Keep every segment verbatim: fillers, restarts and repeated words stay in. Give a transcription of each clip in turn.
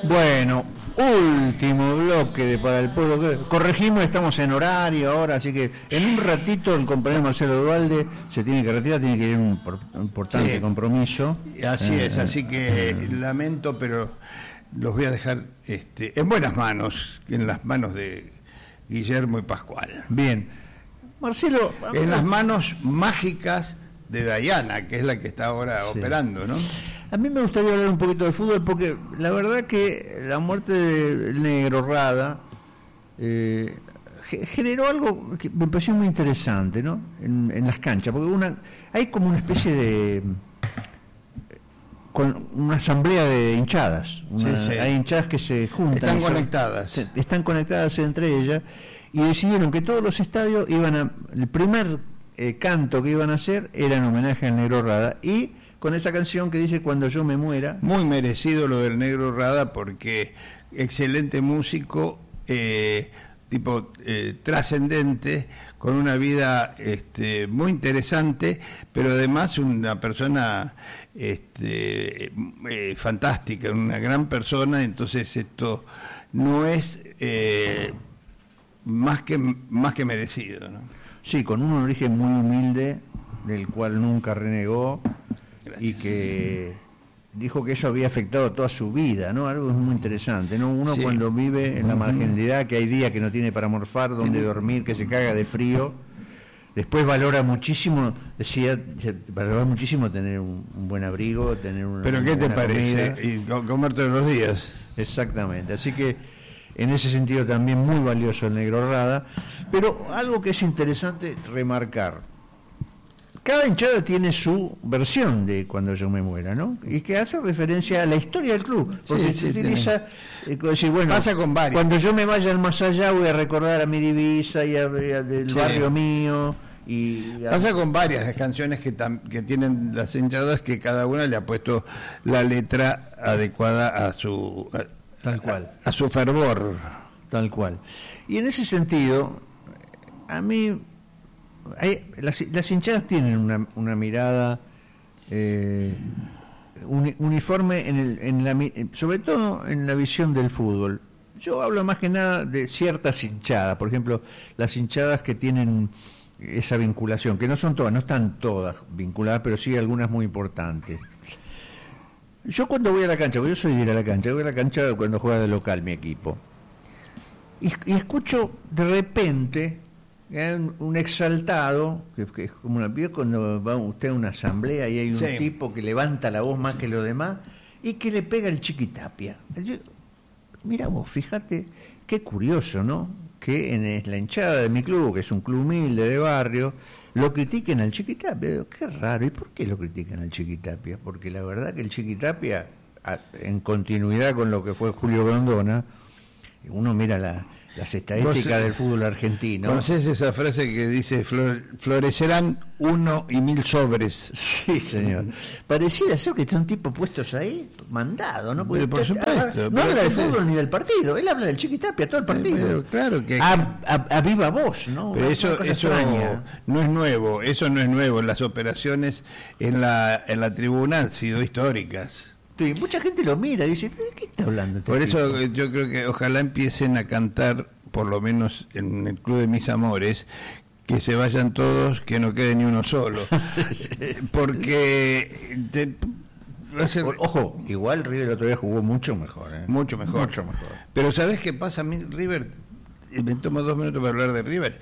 Bueno, último bloque de Para el Pueblo. Corregimos, estamos en horario ahora, así que en un ratito el compañero Marcelo Duvalde se tiene que retirar, tiene que ir a un, un importante sí. compromiso. Así eh, es, así que eh, lamento, pero los voy a dejar este, en buenas manos, en las manos de Guillermo y Pascual. Bien. Marcelo... En las manos mágicas de Dayana, que es la que está ahora sí. operando, ¿no? A mí me gustaría hablar un poquito de fútbol, porque la verdad que la muerte del Negro Rada eh, generó algo que me pareció muy interesante, ¿no? En, en las canchas, porque una hay como una especie de... con una asamblea de hinchadas. Una, sí, sí. Hay hinchadas que se juntan. Están conectadas. Se, están conectadas entre ellas, y decidieron que todos los estadios iban a... El primer eh, canto que iban a hacer era en homenaje al Negro Rada, y con esa canción que dice Cuando yo me muera. Muy merecido lo del Negro Rada, porque excelente músico, eh, tipo eh, trascendente, con una vida este, muy interesante, pero además una persona este, eh, fantástica, una gran persona. Entonces esto no es eh, más que más que merecido, ¿no? Sí, con un origen muy humilde, del cual nunca renegó. Gracias. Y que dijo que eso había afectado toda su vida, ¿no? Algo muy interesante, ¿no? Uno sí. cuando vive en la marginalidad, que hay días que no tiene para morfar, donde dormir, que se caga de frío, después valora muchísimo, decía, valora muchísimo tener un, un buen abrigo, tener una ¿Pero qué te parece? Comida. Y comer todos los días. Exactamente, así que en ese sentido también muy valioso el Negro Rada, pero algo que es interesante remarcar. Cada hinchada tiene su versión de Cuando yo me muera, ¿no? Y que hace referencia a la historia del club, porque sí, se sí, utiliza, eh, decir, bueno, pasa con varios. Cuando yo me vaya al más allá voy a recordar a mi divisa y a, a del sí. barrio mío. Y a... Pasa con varias canciones que, tam, que tienen las hinchadas, que cada una le ha puesto la letra adecuada a su a, tal cual a, a su fervor, tal cual. Y en ese sentido, a mí Hay, las, las hinchadas tienen una, una mirada eh, uni, uniforme en el, en la, sobre todo en la visión del fútbol. Yo hablo más que nada de ciertas hinchadas, por ejemplo, las hinchadas que tienen esa vinculación, que no son todas, no están todas vinculadas, pero sí algunas muy importantes. Yo cuando voy a la cancha, porque yo soy de ir a la cancha, voy a la cancha cuando juega de local mi equipo, y, y escucho de repente un exaltado, que, que es como una, cuando va usted a una asamblea y hay un sí. tipo que levanta la voz más que los demás y que le pega el Chiquitapia. Yo, mira vos, fíjate, qué curioso, ¿no? Que en la hinchada de mi club, que es un club humilde de barrio, lo critiquen al Chiquitapia. Qué raro, ¿y por qué lo critican al Chiquitapia? Porque la verdad que el Chiquitapia, en continuidad con lo que fue Julio Grondona, uno mira la las estadísticas ¿Vos, del fútbol argentino. ¿Conocés esa frase que dice flor, florecerán uno y mil sobres? Sí, señor. Pareciera ser que está un tipo puestos ahí, mandado, ¿no? Porque por supuesto. No habla de fútbol ni del partido, él habla del Chiquitapia, todo el partido. Pero claro que... A, a, a viva voz, ¿no? Pero eso, eso no es nuevo, eso no es nuevo. Las operaciones en la, en la tribuna han sido históricas. Sí, mucha gente lo mira y dice, ¿de qué está hablando este Por eso tipo? Yo creo que ojalá empiecen a cantar, por lo menos en el Club de Mis Amores, que se vayan todos, que no quede ni uno solo. Porque... Te, va a ser... Ojo, igual River el otro día jugó mucho mejor. ¿eh? Mucho mejor. Mucho mejor. Pero ¿sabés qué pasa? A mí River, me tomo dos minutos para hablar de River.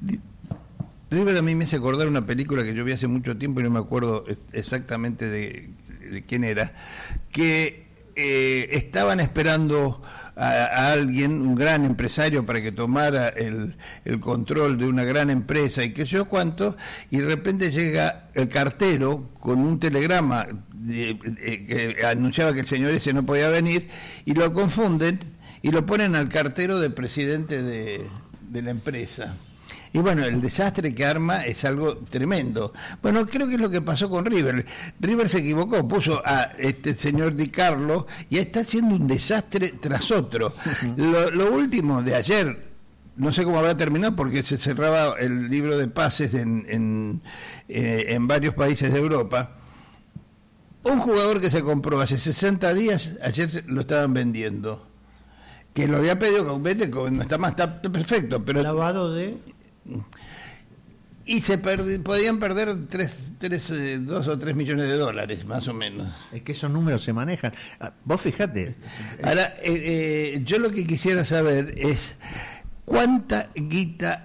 River a mí me hace acordar una película que yo vi hace mucho tiempo y no me acuerdo exactamente de, de quién era, que eh, estaban esperando a, a alguien, un gran empresario, para que tomara el, el control de una gran empresa y qué sé yo cuánto, y de repente llega el cartero con un telegrama de, de, que anunciaba que el señor ese no podía venir, y lo confunden y lo ponen al cartero de presidente de, de la empresa. Y bueno, el desastre que arma es algo tremendo. Bueno, creo que es lo que pasó con River. River se equivocó, puso a este señor Di Carlo y está haciendo un desastre tras otro. Lo, lo último de ayer, no sé cómo habrá terminado porque se cerraba el libro de pases en, en, eh, en varios países de Europa. Un jugador que se compró hace sesenta días, ayer lo estaban vendiendo. Que lo había pedido con vete, no está más, está perfecto, pero lavado de y se perdi, podían perder tres, tres, eh, dos o tres millones de dólares, más o menos. Es que esos números se manejan. Ah, vos fijate. Ahora, eh, eh, yo lo que quisiera saber es cuánta guita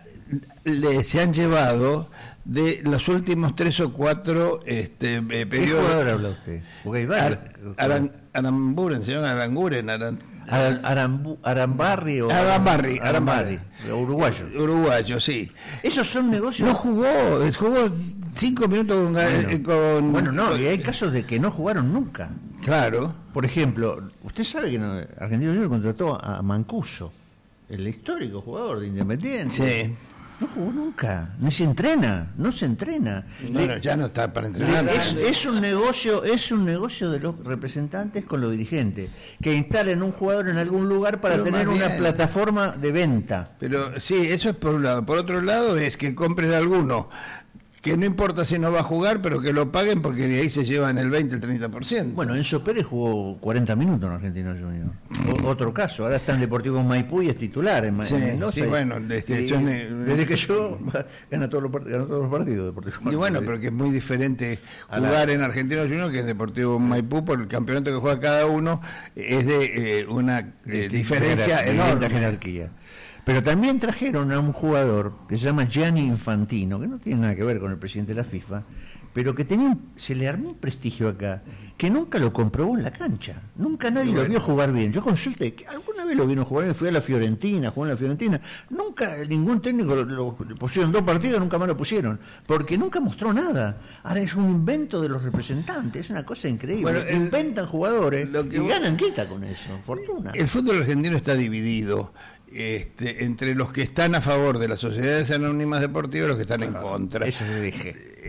le se han llevado de los últimos tres o cuatro este, eh, periodos. ¿Qué jugador habla usted? Porque hay varios. Aran, Aramburen, se llama Aranguren, Aran, Aran, Arambu, Arambarri o Arambarri, Arambarri, uruguayo. Uruguayo, sí. Esos son negocios. No jugó, jugó cinco minutos con, bueno, eh, con. Bueno, no, y hay casos de que no jugaron nunca. Claro. Por ejemplo, usted sabe que no, Argentino Junior contrató a Mancuso, el histórico jugador de Independiente. Sí. No jugó nunca, ni se entrena, no se entrena. Bueno, Le, ya no está para entrenar. Es, es un negocio, es un negocio de los representantes con los dirigentes, que instalen un jugador en algún lugar para Pero tener una bien. plataforma de venta. Pero sí, eso es por un lado. Por otro lado es que compren alguno, que no importa si no va a jugar, pero que lo paguen porque de ahí se llevan el veinte, el treinta por ciento. Bueno, Enzo Pérez jugó cuarenta minutos en Argentino Junior. O, otro caso, ahora está en Deportivo Maipú y es titular en, sí, en Mendoza. Sí, bueno, desde, y, yo, desde que yo gana todos los, part- gana todos los partidos Deportivo y Maipú. bueno, pero que es muy diferente A jugar la- en Argentino Junior que en Deportivo Maipú, por el campeonato que juega cada uno, es de eh, una eh, diferencia de enorme. jerarquía. Pero también trajeron a un jugador que se llama Gianni Infantino, que no tiene nada que ver con el presidente de la FIFA, pero que tenía un- se le armó un prestigio acá, que nunca lo comprobó en la cancha. Nunca nadie Bueno. lo vio jugar bien. Yo consulté, que alguna vez lo vieron jugar bien, fui a la Fiorentina, jugó en la Fiorentina. Nunca, ningún técnico lo, lo- le pusieron dos partidos, nunca más lo pusieron, porque nunca mostró nada. Ahora es un invento de los representantes, es una cosa increíble. Bueno, el- Inventan jugadores lo que y vos- ganan quita con eso, fortuna. El fútbol argentino está dividido este, entre los que están a favor de las sociedades anónimas deportivas y los que están en contra. Ese es el eje.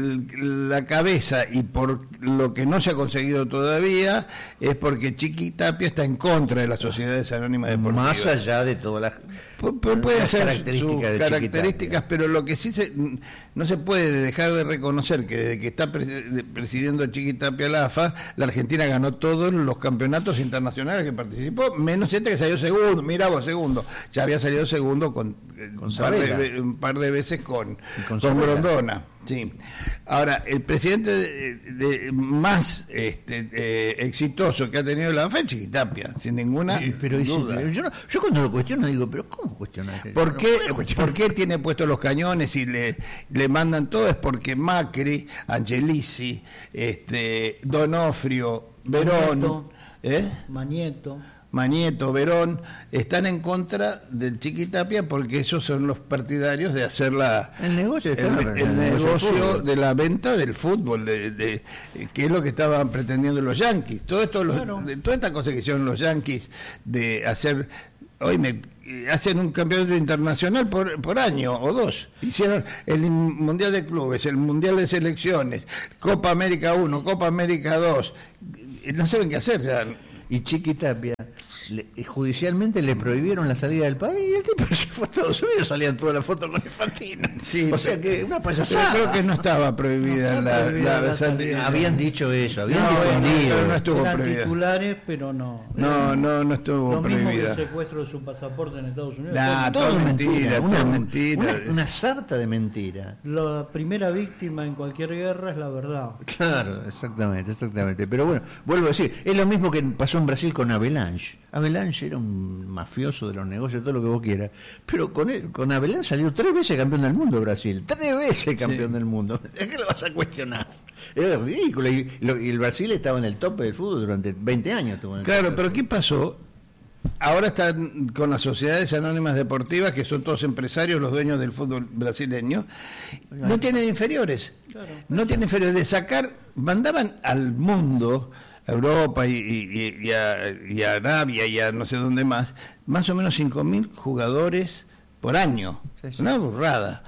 El- la cabeza, y por lo que no se ha conseguido todavía, es porque Chiqui Tapia está en contra de las sociedades anónimas deportivas. Más allá de todas las, Pu- pu- puede las ser características sus de características, Chiquitapia. pero lo que sí se, no se puede dejar de reconocer que desde que está pres- de- presidiendo Chiqui Tapia la A F A, la Argentina ganó todos los campeonatos internacionales que participó, menos este que salió segundo. Mira vos, segundo. Ya había salido segundo con, eh, Con un, par de, Sabela. ve- un par de veces con, Y con con Sabela. Grondona. Sí. Ahora, el presidente de, de- más este, eh, exitoso que ha tenido la A F A es Chiqui Tapia, sin ninguna Sí, pero dice- duda. yo, no- yo cuando lo cuestiono digo, pero ¿cómo cuestionar? ¿Por No qué, puede cuestionar. ¿Por qué tiene puestos los cañones y le, le mandan todo? Es porque Macri, Angelici, este, Donofrio, Verón, Manieto. ¿eh? Manieto. Manieto, Verón, están en contra del Chiquitapia porque esos son los partidarios de hacer la, El negocio está el, en el el negocio del negocio fútbol. de la venta del fútbol, de, de, eh, que es lo que estaban pretendiendo los Yankees. Todo esto, los- Claro. de, toda esta cosa que hicieron los Yankees de hacer, hoy me eh, hacen un campeonato internacional por, por año o dos. Hicieron el in- Mundial de Clubes, el Mundial de Selecciones, Copa América uno, Copa América dos. Eh, No saben qué hacer ya. Y Chiquitapia, le- eh, judicialmente le prohibieron la salida del país y el tipo se fue a Estados Unidos, salían todas las fotos con Infantino. Sí, o sea que una Pero payasada. creo que no estaba prohibida No está la, prohibida la- la salida. Habían dicho eso, habían No, difundido. no, no estuvo Eran prohibida. titulares, pero no. No, no, no estuvo Lo mismo que prohibida. el secuestro de su pasaporte en Estados Unidos. Nah, Fue todo Todo mentira, mentira, todo una, mentira. una, una sarta de mentira. La primera víctima en cualquier guerra es la verdad. Claro, exactamente, exactamente. Pero bueno, vuelvo a decir, es lo mismo que pasó en Brasil con Avalanche. Avalanche era un mafioso de los negocios, todo lo que vos quieras. Pero con, él- con Avalanche salió tres veces campeón del mundo Brasil. Tres veces campeón Sí. del mundo. ¿A qué lo vas a cuestionar? Es ridículo. Y, lo- y el Brasil estaba en el tope del fútbol durante veinte años. Estuvo en el Claro, tope pero del ¿qué pasó? Ahora están con las sociedades anónimas deportivas, que son todos empresarios, los dueños del fútbol brasileño. No tienen inferiores. Claro. No tienen inferiores. De sacar, mandaban al mundo, a Europa y, y- y a, y a Arabia y a no sé dónde más, más o menos cinco mil jugadores por año. Sí, sí. Una burrada.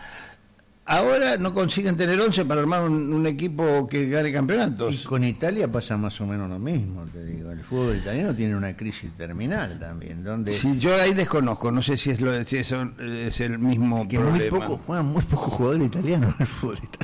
Ahora no consiguen tener once para armar un, un equipo que gane campeonatos. Y con Italia pasa más o menos lo mismo, te digo. El fútbol italiano tiene una crisis terminal también, donde Sí, yo ahí desconozco, no sé si es lo si eso es el mismo que muy problema. poco, juegan muy pocos jugadores italianos en el fútbol italiano.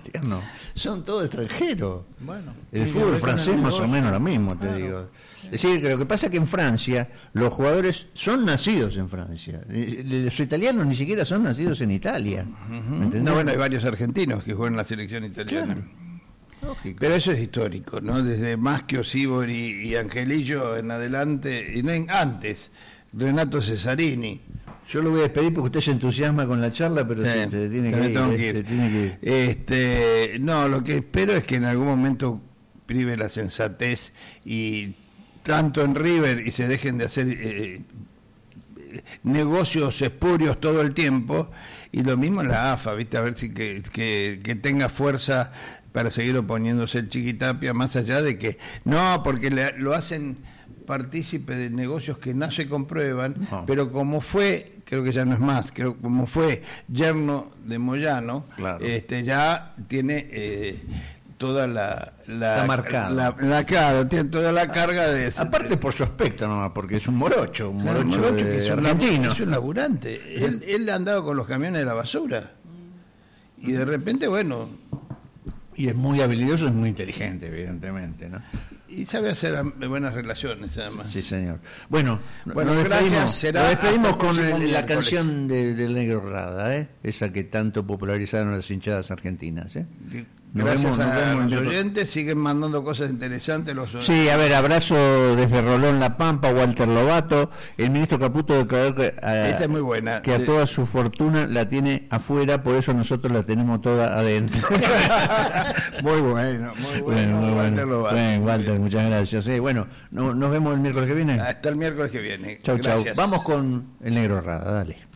tierno, son todos extranjeros. Bueno, El tiene que fútbol ver con francés el más o negocio. menos lo mismo, te Claro. digo. Es decir, que lo que pasa es que en Francia los jugadores son nacidos en Francia. Eh, Los italianos ni siquiera son nacidos en Italia. ¿Me entendés? No, bueno, hay varios argentinos que juegan en la selección italiana. Claro. Lógico. Pero eso es histórico, ¿no? Desde Maschio, Sibori y Angelillo en adelante, y no en, antes, Renato Cesarini. Yo lo voy a despedir porque usted se entusiasma con la charla, pero Sí, se, se tiene me que ir, tengo eh, que ir. se tiene que ir. Este, no, lo que espero es que en algún momento prive la sensatez y tanto en River y se dejen de hacer eh, negocios espurios todo el tiempo, y lo mismo en la A F A, ¿viste? A ver si que, que, que tenga fuerza para seguir oponiéndose el Chiquitapia, más allá de que no, porque le, lo hacen partícipe de negocios que no se comprueban, No. pero como fue, creo que ya no es más, creo como fue yerno de Moyano, Claro. este ya tiene eh, toda la la, Está marcado. la, la- claro, tiene toda la carga de Aparte por su aspecto nomás, porque es un morocho, un Claro, morocho, Morocho, de- que es un, argentino. es un laburante. Él, él andaba con los camiones de la basura. Y de repente, bueno, Y es muy habilidoso, es muy inteligente, evidentemente, ¿no? y sabe hacer am- buenas relaciones, además. Sí, señor. Bueno, Bueno, nos gracias, despedimos, será nos despedimos hasta el con próximo el- la miércoles. canción de- del Negro Rada, ¿eh? Esa que tanto popularizaron las hinchadas argentinas, ¿eh? Nos Gracias vemos, nos a vemos el los miércoles. oyentes, siguen mandando cosas interesantes. Los Sí, a ver, abrazo desde Rolón La Pampa, Walter Lobato, el ministro Caputo declaró que, a, Esta es muy buena. que a De- toda su fortuna la tiene afuera, por eso nosotros la tenemos toda adentro. muy bueno, muy bueno. Bueno, muy Walter bueno. Lobato. Bueno, Walter, muchas gracias. Eh, bueno, no- nos vemos el miércoles que viene. Hasta el miércoles que viene. Chau, chau. Gracias. Vamos con el Negro Rada, dale.